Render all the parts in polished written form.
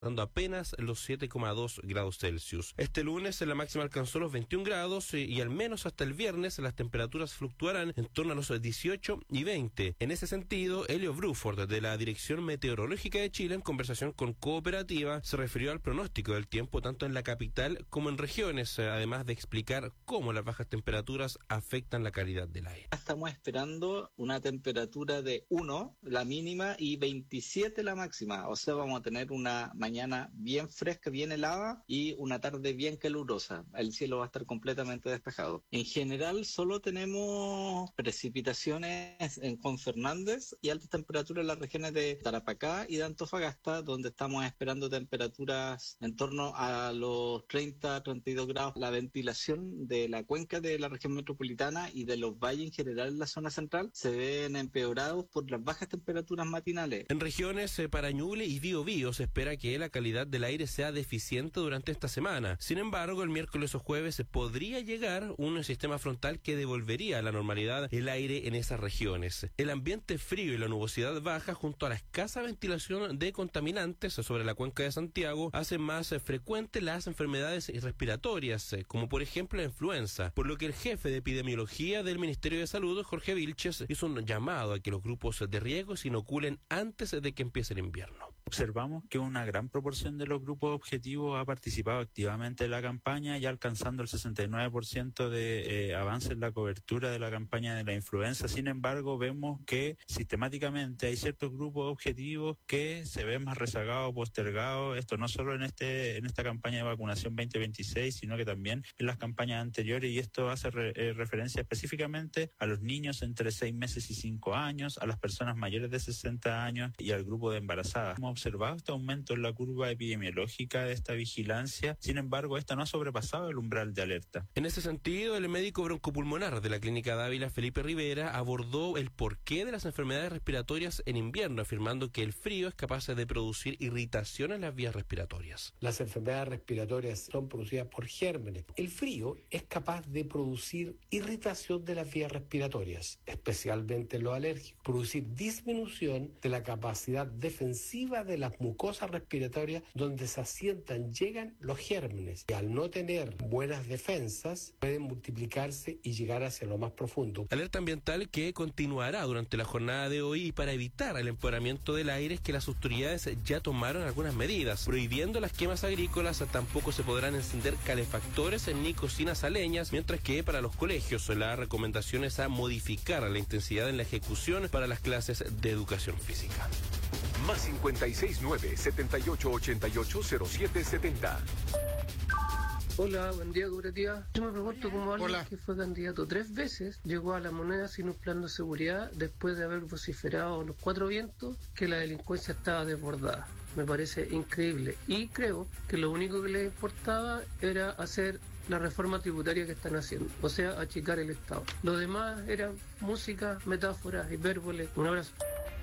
dando apenas los 7,2 grados Celsius. Este lunes la máxima alcanzó los 21 grados y al menos hasta el viernes las temperaturas fluctuarán en torno a los 18 y 20. En ese sentido, Elio Bruford, de la Dirección Meteorológica de Chile, en conversación con Cooperativa, se refirió al pronóstico del tiempo tanto en la capital como en regiones, además de explicar cómo las bajas temperaturas afectan la calidad del aire. Estamos esperando una temperatura de 1, la mínima, y 27 la máxima. O sea, vamos a tener una mañana bien fresca, bien helada y una tarde bien calurosa. El cielo va a estar completamente despejado. En general, solo tenemos precipitaciones con Fernández y altas temperaturas en las regiones de Tarapacá y de Antofagasta, donde estamos esperando temperaturas en torno a los 30-32 grados. La ventilación de la cuenca de la región metropolitana y de los valles en general en la zona central se ven empeorados por las bajas temperaturas matinales. En regiones para Ñuble y Biobío se espera que la calidad del aire sea deficiente durante esta semana. Sin embargo, el miércoles o jueves podría llegar un sistema frontal que devolvería a la normalidad el aire en esas regiones. El ambiente frío y la nubosidad baja, junto a la escasa ventilación de contaminantes sobre la cuenca de Santiago, hacen más frecuentes las enfermedades respiratorias, como por ejemplo la influenza, por lo que el jefe de epidemiología del Ministerio de Salud, Jorge Vilches, hizo un llamado a que los grupos de riesgo se inoculen antes de que empiece el invierno. Observamos que una gran proporción de los grupos objetivos ha participado activamente en la campaña, ya alcanzando el 69% de avance en la cobertura de la campaña de la influenza. Sin embargo, vemos que sistemáticamente hay ciertos grupos objetivos que se ven más rezagados, postergados. Esto no solo en esta campaña de vacunación 2026, sino que también en las campañas anteriores, y esto hace referencia específicamente a los niños entre 6 meses y 5 años, a las personas mayores de 60 años y al grupo de embarazadas. Hemos observado este aumento en la curva epidemiológica de esta vigilancia. Sin embargo, esta no ha sobrepasado el umbral de alerta. En ese sentido, el médico broncopulmonar de la Clínica Dávila, Felipe Rivera, abordó el porqué de las enfermedades respiratorias en invierno, afirmando que el frío es capaz de producir irritación en las vías respiratorias. Las enfermedades respiratorias son producidas por gérmenes. El frío es capaz de producir irritación de las vías respiratorias, especialmente en los alérgicos, producir disminución de la capacidad defensiva de las mucosas respiratorias donde se asientan, llegan los gérmenes, y al no tener buenas defensas pueden multiplicarse y llegar hacia lo más profundo. Alerta ambiental que continuará durante la jornada de hoy, y para evitar el empeoramiento del aire es que las autoridades ya tomaron algunas medidas, prohibiendo las quemas agrícolas. Tampoco se podrán encender calefactores ni cocinas a leñas, mientras que para los colegios la recomendación es a modificar la intensidad en la ejecución para las clases de educación física. Más 569-7888-0770. Hola, buen día, cooperativa. Yo me pregunto cómo alguien que fue candidato 3 veces llegó a La Moneda sin un plan de seguridad después de haber vociferado los 4 vientos que la delincuencia estaba desbordada. Me parece increíble y creo que lo único que les importaba era hacer la reforma tributaria que están haciendo, o sea, achicar el Estado. Lo demás era música, metáforas, hipérboles. Un abrazo.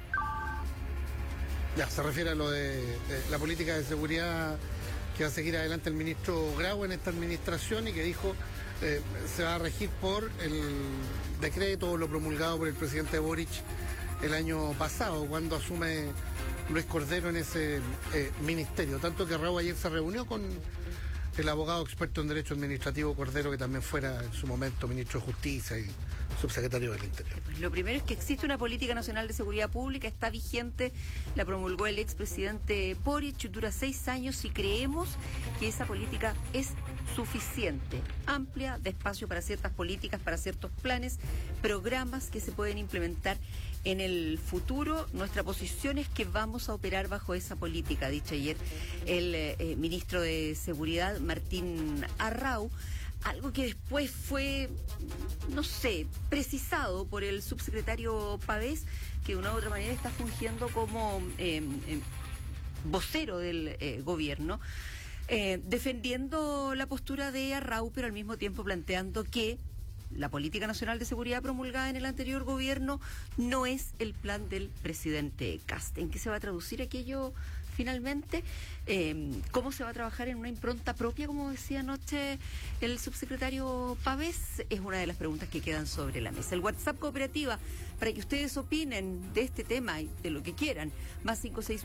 Ya, se refiere a lo de la política de seguridad que va a seguir adelante el ministro Grau en esta administración, y que dijo se va a regir por el decreto, lo promulgado por el presidente Boric el año pasado, cuando asume Luis Cordero en ese ministerio. Tanto que Grau ayer se reunió con el abogado experto en Derecho Administrativo Cordero, que también fuera en su momento ministro de Justicia y subsecretario del Interior. Lo primero es que existe una política nacional de seguridad pública, está vigente, la promulgó el expresidente Boric, dura 6 años y creemos que esa política es suficiente, amplia, de espacio para ciertas políticas, para ciertos planes, programas que se pueden implementar en el futuro. Nuestra posición es que vamos a operar bajo esa política, ha dicho ayer el ministro de Seguridad, Martín Arrau. Algo que después fue, no sé, precisado por el subsecretario Pavés, que de una u otra manera está fungiendo como vocero del gobierno, defendiendo la postura de Arrau, pero al mismo tiempo planteando que la política nacional de seguridad promulgada en el anterior gobierno no es el plan del presidente Kast. ¿En qué se va a traducir aquello, finalmente. ¿Cómo se va a trabajar en una impronta propia, como decía anoche el subsecretario Pavés? Es una de las preguntas que quedan sobre la mesa. El WhatsApp Cooperativa, para que ustedes opinen de este tema y de lo que quieran, más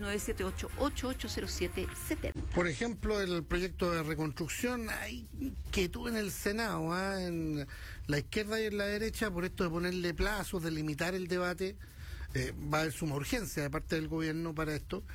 56978880770. Por ejemplo, el proyecto de reconstrucción, hay inquietud en el Senado, en la izquierda y en la derecha, por esto de ponerle plazos, de limitar el debate. Va a haber suma urgencia de parte del gobierno para esto.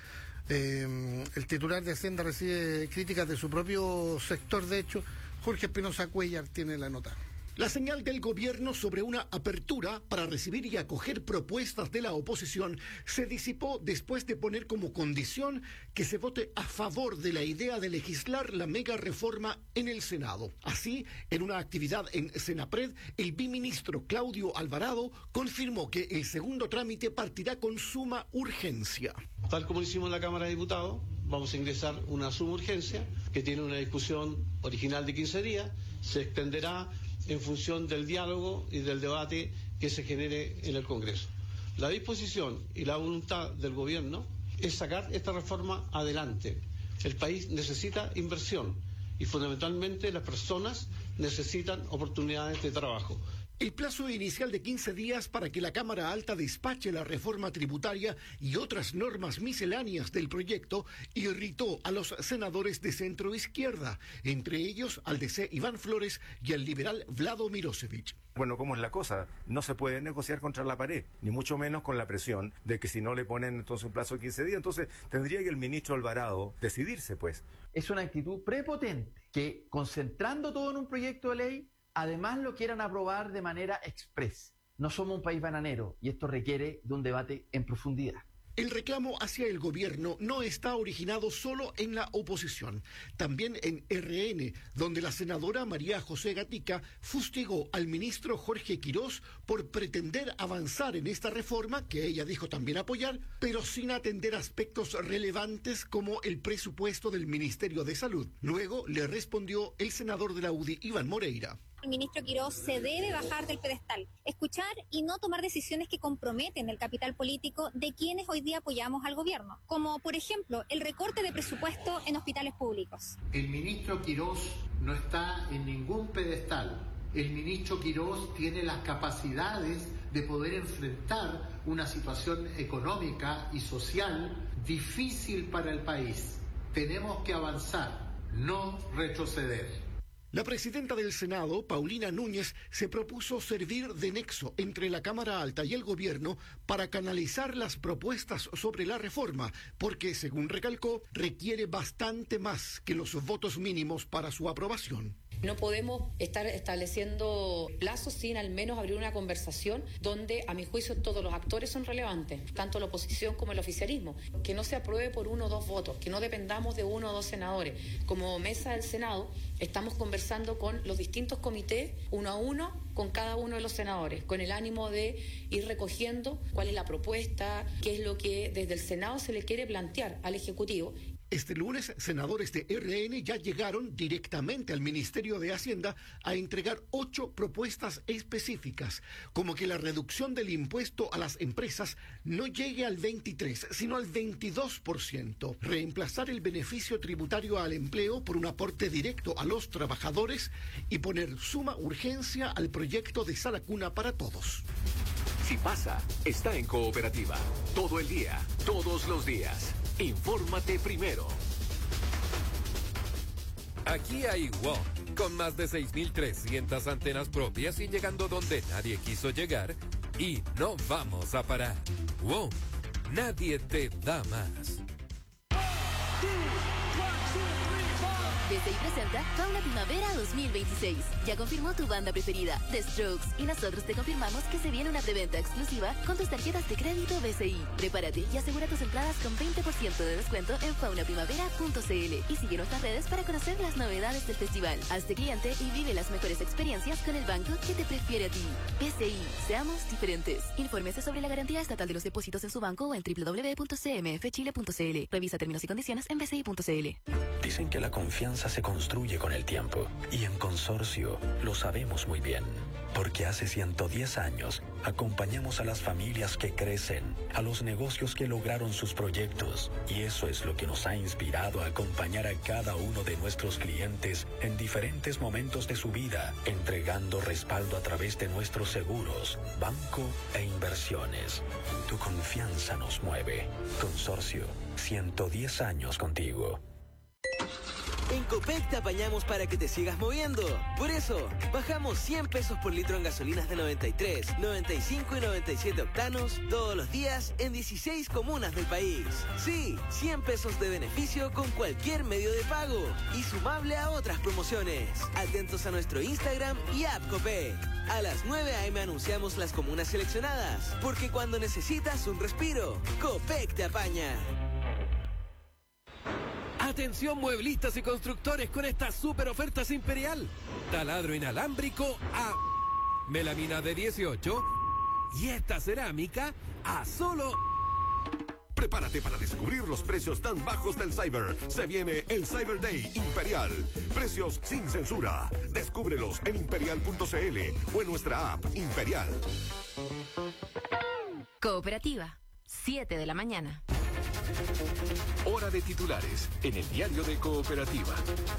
El titular de Hacienda recibe críticas de su propio sector, de hecho. Jorge Espinosa Cuellar tiene la nota. La señal del gobierno sobre una apertura para recibir y acoger propuestas de la oposición se disipó después de poner como condición que se vote a favor de la idea de legislar la mega reforma en el Senado. Así, en una actividad en Senapred, el biministro Claudio Alvarado confirmó que el segundo trámite partirá con suma urgencia. Tal como lo hicimos en la Cámara de Diputados, vamos a ingresar una suma urgencia que tiene una discusión original de 15 días, se extenderá en función del diálogo y del debate que se genere en el Congreso. La disposición y la voluntad del gobierno es sacar esta reforma adelante. El país necesita inversión y fundamentalmente las personas necesitan oportunidades de trabajo. El plazo inicial de 15 días para que la Cámara Alta despache la reforma tributaria y otras normas misceláneas del proyecto irritó a los senadores de centro izquierda, entre ellos al DC Iván Flores y al liberal Vlado Mirosevic. Bueno, ¿cómo es la cosa? No se puede negociar contra la pared, ni mucho menos con la presión de que si no le ponen entonces un plazo de 15 días, entonces tendría que el ministro Alvarado decidirse, pues. Es una actitud prepotente que, concentrando todo en un proyecto de ley, además lo quieran aprobar de manera express. No somos un país bananero y esto requiere de un debate en profundidad. El reclamo hacia el gobierno no está originado solo en la oposición, también en RN, donde la senadora María José Gatica fustigó al ministro Jorge Quirós por pretender avanzar en esta reforma, que ella dijo también apoyar, pero sin atender aspectos relevantes como el presupuesto del Ministerio de Salud. Luego le respondió el senador de la UDI, Iván Moreira. El ministro Quirós se debe bajar del pedestal, escuchar y no tomar decisiones que comprometen el capital político de quienes hoy día apoyamos al gobierno, como por ejemplo el recorte de presupuesto en hospitales públicos. El ministro Quirós no está en ningún pedestal. El ministro Quirós tiene las capacidades de poder enfrentar una situación económica y social difícil para el país. Tenemos que avanzar, no retroceder. La presidenta del Senado, Paulina Núñez, se propuso servir de nexo entre la Cámara Alta y el gobierno para canalizar las propuestas sobre la reforma, porque, según recalcó, requiere bastante más que los votos mínimos para su aprobación. No podemos estar estableciendo plazos sin al menos abrir una conversación donde, a mi juicio, todos los actores son relevantes, tanto la oposición como el oficialismo. Que no se apruebe por 1 o 2 votos, que no dependamos de 1 o 2 senadores. Como mesa del Senado, estamos conversando con los distintos comités, 1 a 1, con cada uno de los senadores, con el ánimo de ir recogiendo cuál es la propuesta, qué es lo que desde el Senado se le quiere plantear al Ejecutivo. Este lunes, senadores de RN ya llegaron directamente al Ministerio de Hacienda a entregar 8 propuestas específicas, como que la reducción del impuesto a las empresas no llegue al 23%, sino al 22%, reemplazar el beneficio tributario al empleo por un aporte directo a los trabajadores y poner suma urgencia al proyecto de sala cuna para todos. Si pasa, está en Cooperativa. Todo el día, todos los días. Infórmate primero. Aquí hay WOM, con más de 6.300 antenas propias y llegando donde nadie quiso llegar, y no vamos a parar. WOM, nadie te da más. BCI presenta Fauna Primavera 2026. Ya confirmó tu banda preferida, The Strokes, y nosotros te confirmamos que se viene una preventa exclusiva con tus tarjetas de crédito BCI. Prepárate y asegura tus entradas con 20% de descuento en faunaprimavera.cl y sigue nuestras redes para conocer las novedades del festival. Hazte cliente y vive las mejores experiencias con el banco que te prefiere a ti. BCI, seamos diferentes. Infórmese sobre la garantía estatal de los depósitos en su banco o en www.cmfchile.cl. Revisa términos y condiciones en bci.cl. Dicen que la confianza se construye con el tiempo, y en Consorcio lo sabemos muy bien, porque hace 110 años acompañamos a las familias que crecen, a los negocios que lograron sus proyectos, y eso es lo que nos ha inspirado a acompañar a cada uno de nuestros clientes en diferentes momentos de su vida, entregando respaldo a través de nuestros seguros, banco e inversiones. Tu confianza nos mueve. Consorcio, 110 años contigo. En Copec te apañamos para que te sigas moviendo. Por eso, bajamos 100 pesos por litro en gasolinas de 93, 95 y 97 octanos todos los días en 16 comunas del país. Sí, 100 pesos de beneficio con cualquier medio de pago y sumable a otras promociones. Atentos a nuestro Instagram y app Copec. A las 9 a.m. anunciamos las comunas seleccionadas, porque cuando necesitas un respiro, Copec te apaña. Atención mueblistas y constructores con estas super ofertas Imperial. Taladro inalámbrico a melamina de 18 y esta cerámica a solo... Prepárate para descubrir los precios tan bajos del Cyber. Se viene el Cyber Day Imperial. Precios sin censura. Descúbrelos en imperial.cl o en nuestra app Imperial. Cooperativa, 7 de la mañana. Hora de titulares en el diario de Cooperativa.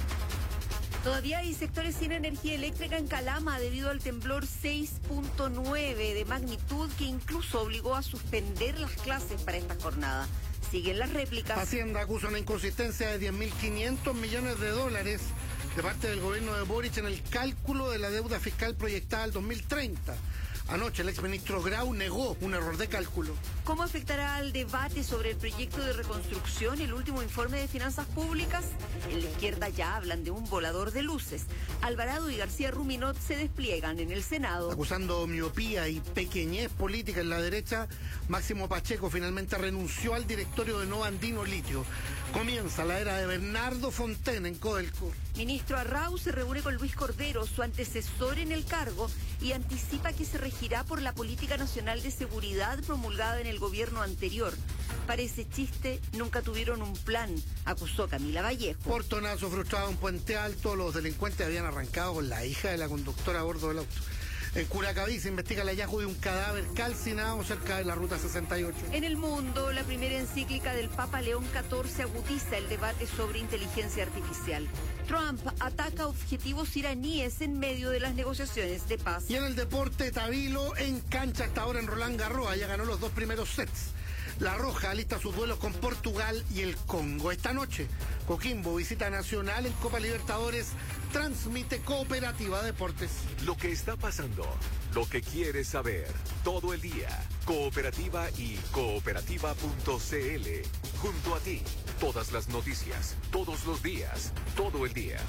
Todavía hay sectores sin energía eléctrica en Calama debido al temblor 6.9 de magnitud que incluso obligó a suspender las clases para esta jornada. Siguen las réplicas. Hacienda acusa una inconsistencia de 10.500 millones de dólares de parte del gobierno de Boric en el cálculo de la deuda fiscal proyectada al 2030. Anoche el exministro Grau negó un error de cálculo. ¿Cómo afectará al debate sobre el proyecto de reconstrucción el último informe de finanzas públicas? En la izquierda ya hablan de un volador de luces. Alvarado y García Ruminot se despliegan en el Senado. Acusando miopía y pequeñez política en la derecha, Máximo Pacheco finalmente renunció al directorio de Nova Andino Litio. Comienza la era de Bernardo Fontaine en Codelco. Ministro Arrau se reúne con Luis Cordero, su antecesor en el cargo, y anticipa que se regirá por la Política Nacional de Seguridad promulgada en el gobierno anterior. Parece chiste, nunca tuvieron un plan, acusó Camila Vallejo. Portonazo frustrado en Puente Alto, los delincuentes habían arrancado con la hija de la conductora a bordo del auto. En Curacaví se investiga el hallazgo de un cadáver calcinado cerca de la ruta 68. En el mundo, la primera encíclica del Papa León XIV agudiza el debate sobre inteligencia artificial. Trump ataca objetivos iraníes en medio de las negociaciones de paz. Y en el deporte, Tabilo en cancha hasta ahora en Roland Garros, ya ganó los 2 primeros sets. La Roja alista sus duelos con Portugal y el Congo. Esta noche, Coquimbo visita Nacional en Copa Libertadores, transmite Cooperativa Deportes. Lo que está pasando, lo que quieres saber, todo el día. Cooperativa y cooperativa.cl. Junto a ti, todas las noticias, todos los días, todo el día.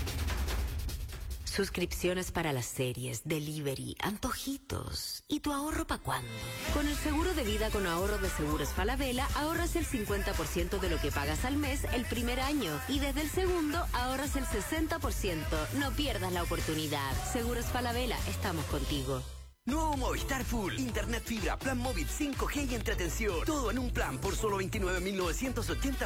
Suscripciones para las series, delivery, antojitos. ¿Y tu ahorro para cuándo? Con el seguro de vida con ahorro de Seguros Falabella, ahorras el 50% de lo que pagas al mes el primer año. Y desde el segundo, ahorras el 60%. No pierdas la oportunidad. Seguros Falabella, estamos contigo. Nuevo Movistar Full. Internet fibra, plan móvil 5G y entretención. Todo en un plan por solo 29.980